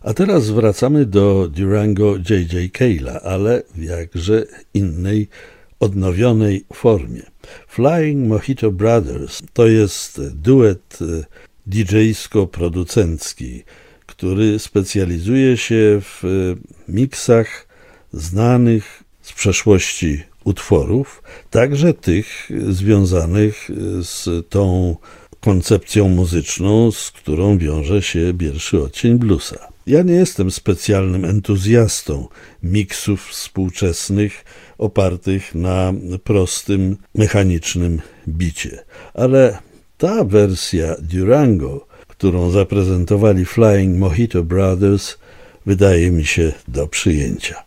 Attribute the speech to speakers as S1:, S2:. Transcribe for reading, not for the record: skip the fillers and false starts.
S1: A teraz wracamy do Durango J.J. Cale'a, ale w jakże innej, odnowionej formie. Flying Mojito Brothers to jest duet DJ-sko-producencki, który specjalizuje się w miksach znanych z przeszłości utworów, także tych związanych z tą koncepcją muzyczną, z którą wiąże się pierwszy odcień bluesa. Ja nie jestem specjalnym entuzjastą miksów współczesnych opartych na prostym, mechanicznym bicie, ale ta wersja Durango, którą zaprezentowali Flying Mojito Brothers, wydaje mi się do przyjęcia.